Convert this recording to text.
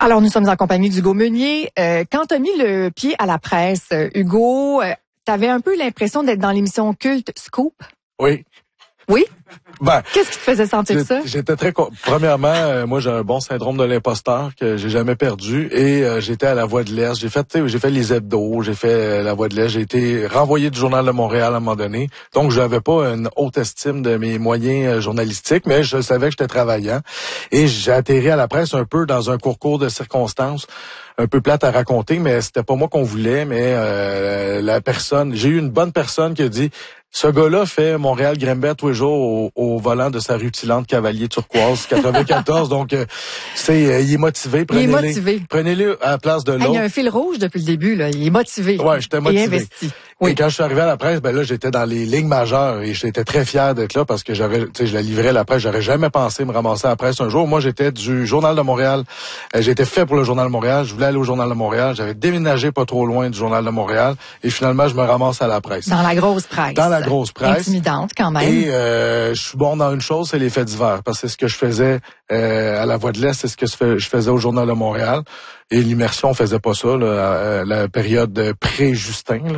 Alors, nous sommes en compagnie d'Hugo Meunier. Quand tu as mis le pied à la presse, Hugo, tu avais un peu l'impression d'être dans l'émission culte Scoop? Oui. Oui? Ben, qu'est-ce qui te faisait sentir ça? J'étais premièrement, moi j'ai un bon syndrome de l'imposteur que j'ai jamais perdu et j'étais à la Voix de l'Est. J'ai fait les hebdos, j'ai fait la Voix de l'Est. J'ai été renvoyé du Journal de Montréal à un moment donné. Donc j'avais pas une haute estime de mes moyens journalistiques, mais je savais que j'étais travaillant. Et j'ai atterri à la presse un peu dans un concours de circonstances. Un peu plate à raconter, mais c'était pas moi qu'on voulait, mais j'ai eu une bonne personne qui a dit: ce gars-là fait Montréal-Grenbert tous les jours au volant de sa rutilante Cavalier Turquoise 94, donc il est motivé. Prenez-le à la place de l'autre. Il y a un fil rouge depuis le début, là. Il est motivé. Ouais, j'étais motivé. Et investi. Oui. Et quand je suis arrivé à la presse, là, j'étais dans les lignes majeures et j'étais très fier d'être là parce que je la livrais la presse. J'aurais jamais pensé me ramasser à la presse un jour. Moi, j'étais du Journal de Montréal. J'étais fait pour le Journal de Montréal. Je voulais aller au Journal de Montréal. J'avais déménagé pas trop loin du Journal de Montréal. Et finalement, je me ramasse à la presse. Dans la grosse presse. Dans la grosse presse. Intimidante, quand même. Et je suis bon dans une chose, c'est les faits divers. Parce que c'est ce que je faisais à la Voix de l'Est, c'est ce que je faisais au Journal de Montréal. Et l'immersion, on faisait pas ça, là, la période pré-Justin, là.